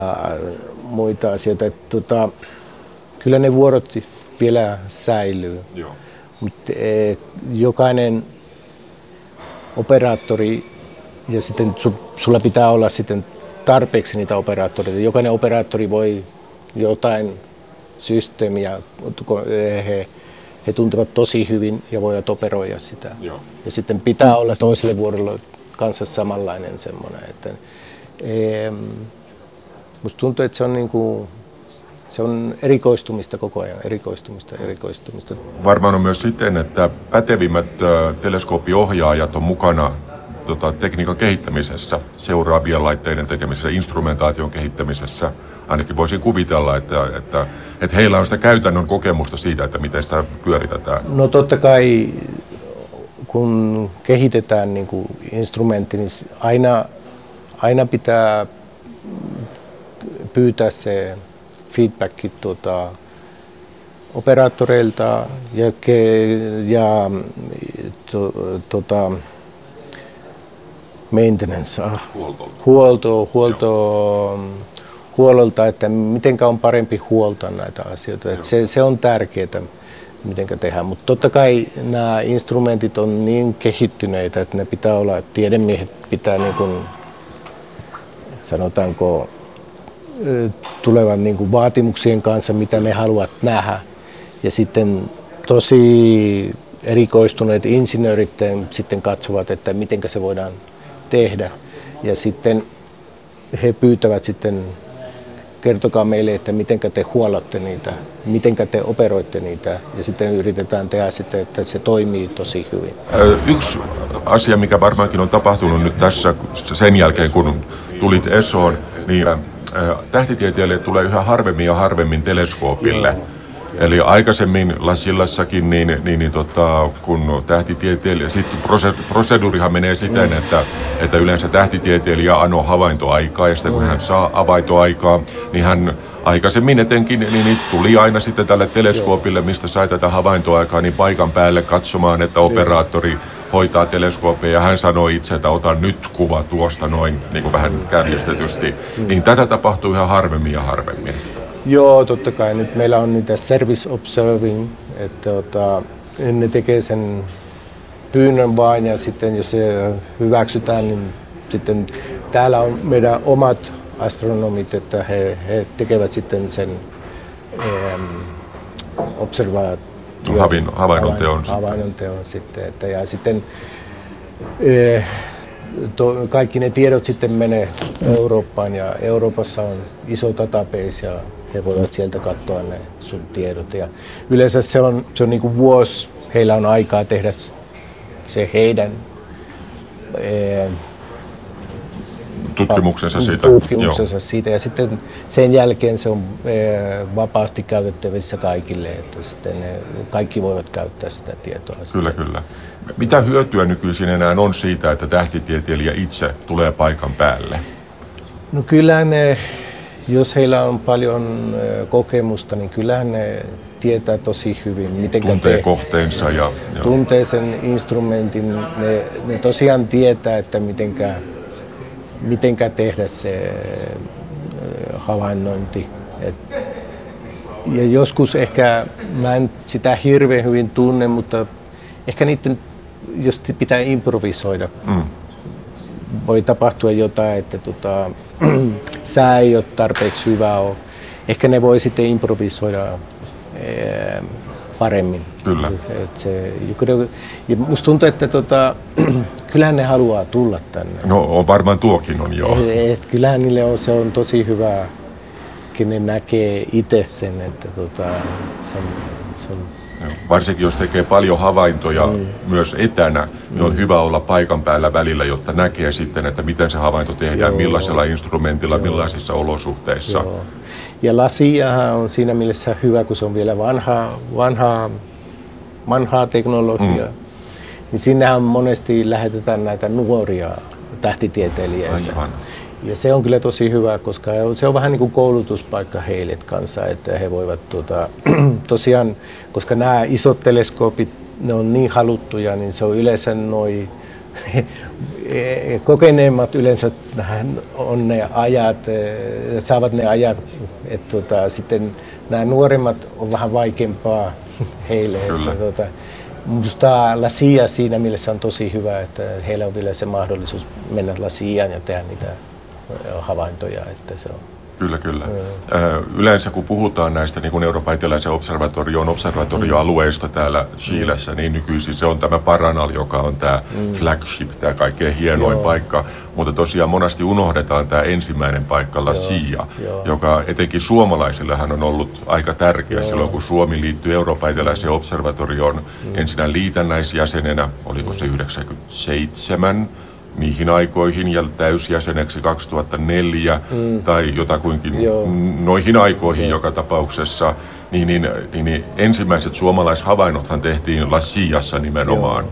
muita asioita. Kyllä ne vuorot vielä säilyy, mutta jokainen operaattori ja sitten sulla pitää olla sitten tarpeeksi niitä operaattoreita. Jokainen operaattori voi jotain systeemiä, he tuntevat tosi hyvin ja voivat operoida sitä. Joo. Ja sitten pitää olla toiselle vuorolle kanssa samanlainen semmoinen. Musta tuntuu, että se on erikoistumista koko ajan, erikoistumista. Varmaan on myös siten, että pätevimmät teleskooppiohjaajat on mukana tekniikan kehittämisessä, seuraavien laitteiden tekemisessä, instrumentaation kehittämisessä. Ainakin voisin kuvitella, että heillä on sitä käytännön kokemusta siitä, että miten sitä pyöritetään. No totta kai, kun kehitetään niin kuin instrumentti, niin aina pitää pyytää se feedback operaattoreilta ja maintenance, huollolta, että mitenkä on parempi huoltaa näitä asioita. Se on tärkeää, mitenkä tehdään. Mutta totta kai nämä instrumentit on niin kehittyneitä, että ne pitää olla, tiedemiehet pitää niin kuin, sanotaanko, tulevan niin kuin vaatimuksien kanssa, mitä ne haluavat nähdä. Ja sitten tosi erikoistuneet insinöörit sitten katsovat, että mitenkä se voidaan tehdä. Ja sitten he pyytävät sitten, kertokaa meille, että mitenkä te huollatte niitä, mitenkä te operoitte niitä. Ja sitten yritetään tehdä sitten, että se toimii tosi hyvin. Yksi asia, mikä varmaankin on tapahtunut nyt tässä sen jälkeen, kun tulit ESOon, niin tähtitieteilijät tulee yhä harvemmin ja harvemmin teleskoopille. Joo. Eli aikaisemmin Lasillassakin, kun tähtitieteilijä, sitten proseduurihan menee siten, että yleensä tähtitieteilijä anoo havaintoaikaa, ja sitten kun hän saa havaintoaikaa, niin hän aikaisemmin etenkin niin tuli aina sitten tälle teleskoopille, mistä sai tätä havaintoaikaa, niin paikan päälle katsomaan, että operaattori hoitaa teleskoopia, ja hän sanoi itse, että otan nyt kuva tuosta noin, niin kuin vähän kärjistetysti. Niin tätä tapahtuu ihan harvemmin ja harvemmin. Joo, totta kai. Nyt meillä on niitä service observing, että ne tekee sen pyynnön vain, ja sitten jos se hyväksytään, niin sitten täällä on meidän omat astronomit, että he tekevät sitten sen havainnon teon sitten. Ja sitten kaikki ne tiedot sitten menee Eurooppaan, ja Euroopassa on iso database ja he voivat sieltä katsoa ne sun tiedot. Ja yleensä se on niin kuin vuosi, heillä on aikaa tehdä se heidän tutkimuksensa siitä. Ja sitten sen jälkeen se on vapaasti käytettävissä kaikille, että sitten kaikki voivat käyttää sitä tietoa. Kyllä. Mitä hyötyä nykyisin enää on siitä, että tähtitieteilijä itse tulee paikan päälle? No kyllähän ne, jos heillä on paljon kokemusta, niin kyllähän ne tietää tosi hyvin, miten kohteensa ja tuntee sen instrumentin. Ne tosiaan tietää, että mitenkä tehdä se havainnointi. Ja joskus ehkä, mä en sitä hirveän hyvin tunne, mutta ehkä niiden, jos pitää improvisoida, voi tapahtua jotain, että sää ei ole tarpeeksi hyvä ole. Ehkä ne voi sitten improvisoida paremmin. Kyllä. Ja musta tuntuu, että kyllähän ne haluaa tulla tänne. No varmaan tuokin on jo. Kyllähän niille se on tosi hyvä, kun ne näkee itse sen, että se on varsinkin jos tekee paljon havaintoja myös etänä, niin on hyvä olla paikan päällä välillä, jotta näkee sitten, että miten se havainto tehdään, millaisella instrumentilla, millaisissa olosuhteissa. Joo. Ja lasiahan on siinä mielessä hyvä, kun se on vielä vanhaa teknologiaa. Niin sinnehän monesti lähetetään näitä nuoria tähtitieteilijöitä. Aivan. Ja se on kyllä tosi hyvä, koska se on vähän niin kuin koulutuspaikka heille kanssa, että he voivat tosiaan, koska nämä isot teleskoopit, ne on niin haluttuja, niin se on yleensä kokeneemmat yleensä on ne ajat, saavat ne ajat, että sitten nämä nuoremmat on vähän vaikeampaa heille. Että, minusta La Silla siinä mielessä on tosi hyvä, että heillä on vielä se mahdollisuus mennä La Sillaan ja tehdä niitä havaintoja, että se on. Kyllä. Yleensä kun puhutaan näistä niin kuin Euroopan eteläisen observatorioalueista täällä Chilessä, niin nykyisin se on tämä Paranal, joka on tämä flagship, tämä kaikkein hienoin paikka. Mutta tosiaan monesti unohdetaan tämä ensimmäinen paikka, La Silla, joka etenkin suomalaisillehan on ollut aika tärkeä silloin, kun Suomi liittyi Euroopan eteläiseen observatorioon ensinnä liitännäisjäsenenä, oliko se 97, niihin aikoihin ja täysjäseneksi 2004 tai jotakuinkin noihin aikoihin joka tapauksessa, niin ensimmäiset suomalaishavainnothan tehtiin La Sillassa nimenomaan.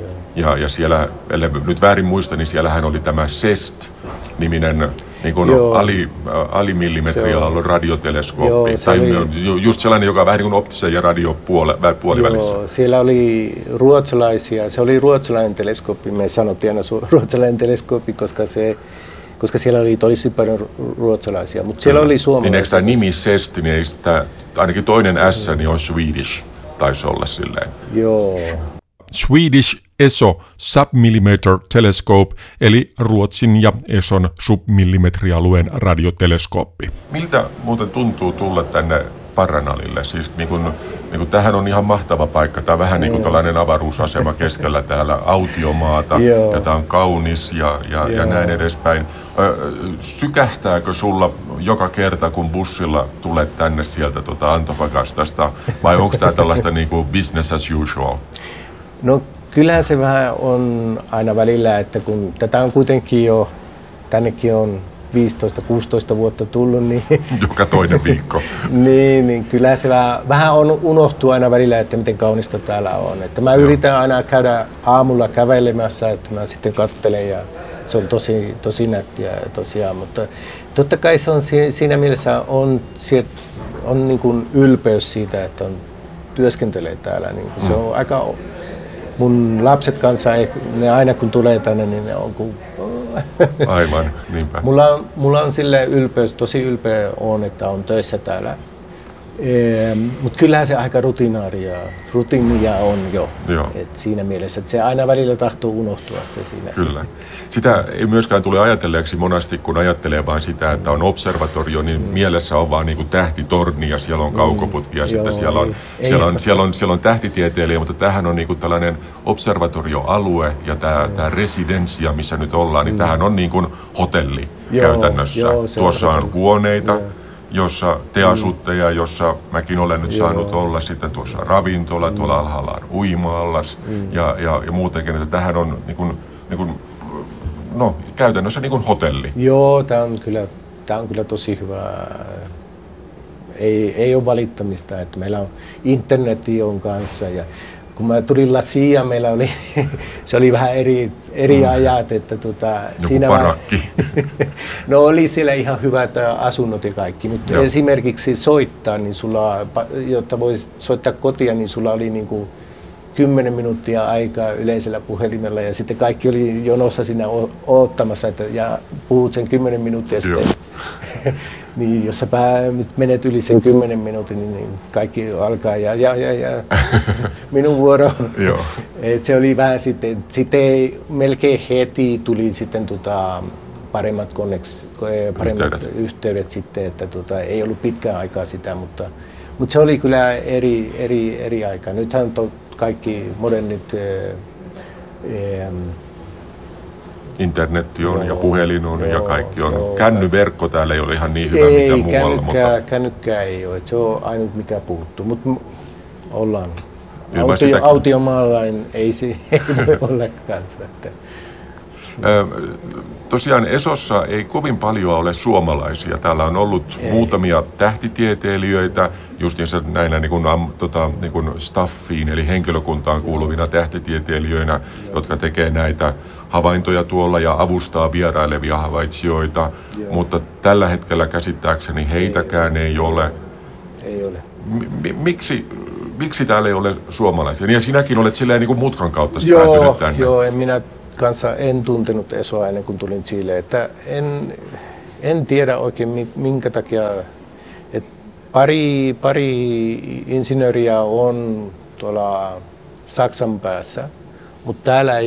Ja siellä, ellei nyt väärin muista, niin siellähän oli tämä CEST-niminen niin kuin alimillimetriaallon radioteleskooppi. Tai just sellainen, joka on vähän niin kuin optisen ja radiopuolivälissä. Siellä oli ruotsalaisia. Se oli ruotsalainen teleskooppi. Me sanottiin aina ruotsalainen teleskooppi, koska siellä oli tosi paljon ruotsalaisia. Mutta siellä oli suomalaisia. Niin eikö tämä nimi CEST, niin ei sitä, ainakin toinen S niin on Swedish, taisi olla silleen. Joo. Swedish ESO Submillimeter Telescope, eli Ruotsin ja ESOn submillimetrialueen radioteleskooppi. Miltä muuten tuntuu tulla tänne Paranalille? Siis niin kuin tämähän on ihan mahtava paikka. Tämä on vähän niin kuin tällainen avaruusasema keskellä täällä autiomaata. Ja tämä on kaunis ja näin edespäin. Sykähtääkö sulla joka kerta, kun bussilla tulet tänne sieltä Antofagastasta? Vai onko tämä tällaista niin kuin business as usual? No kyllähän se vähän on aina välillä, että kun tätä on kuitenkin jo, tännekin on 15-16 vuotta tullut, niin joka toinen viikko. niin kyllä se vähän on unohtuu aina välillä, että miten kaunista täällä on. Että mä yritän aina käydä aamulla kävelemässä, että mä sitten katselen ja se on tosi nättiä tosiaan, mutta totta kai se on siinä mielessä on niin kuin ylpeys siitä, että on työskentelee täällä. Niin se on aika. Mun lapset kanssa, ne aina kun tulee tänne, niin ne on kuin. Aivan, niinpä. Mulla on sille ylpeys, tosi ylpeä on, että on töissä täällä. Mutta kyllähän se aika rutiinia on jo. Et siinä mielessä, että se aina välillä tahtoo unohtua se siinä. Kyllä. Sitä ei myöskään tule ajatelleeksi monasti, kun ajattelee vain sitä, että on observatorio, niin mielessä on vaan niin kuin tähtitorni ja siellä on kaukoputki ja sitten siellä on tähtitieteilijä, mutta tämähän on niin kuin tällainen observatorioalue ja tämä residenssia, missä nyt ollaan, niin tämähän on niin kuin hotelli käytännössä. Tuossa on huoneita. Jossa te asutte ja jossa mäkin olen nyt saanut olla, sitten tuossa ravintola, tuolla alhaalla on uima-allas ja muutenkin, että tämähän on käytännössä niin kuin hotelli. Joo, tämä on kyllä tosi hyvä. Ei ole valittamista, että meillä on internetti on kanssa ja kun mä tulin La Sillaan, meillä oli, se oli vähän eri ajat, että siinä parakki. No oli siellä ihan hyvät asunnot ja kaikki, mutta esimerkiksi soittaa, niin jotta voisi soittaa kotia, niin sulla oli niin kuin 10 minuuttia aikaa yleisellä puhelimella ja sitten kaikki oli jonossa siinä odottamassa, ja puhut sen 10 minuuttia sitten. Niin, jos sä menet yli sen 10 minuutin, niin kaikki alkaa ja minun vuoro. Et se oli vähän sitten melkein heti tuli sitten paremmat yhteydet sitten, että ei ollut pitkään aikaa sitä, mutta se oli kyllä eri aika. Nythän kaikki modernit internetti on ja puhelin on ja kaikki on. Kännyverkko täällä ei ole ihan niin hyvä mitä muualla. Kännykkää ei ole. Se on ainut mikä puuttuu, mutta ollaan. Autiomaalla ei voi olla kanssa. Tosiaan ESOssa ei kovin paljon ole suomalaisia. Täällä on ollut muutamia tähtitieteilijöitä, justiinsa näinä niin kuin staffiin, eli henkilökuntaan kuuluvina tähtitieteilijöinä, jotka tekee näitä havaintoja tuolla ja avustaa vierailevia havaitsijoita, mutta tällä hetkellä käsittääkseni heitäkään ei ole. Ei ole. Miksi täällä ei ole suomalaisia? Ja sinäkin olet silleen niin kuin mutkan kautta päätynyt tänne. Joo, kanssa en tuntenut ESOa ennen kuin tulin Chileen. Että en tiedä oikein minkä takia. Pari insinööriä on tuolla Saksan päässä, mutta täällä ei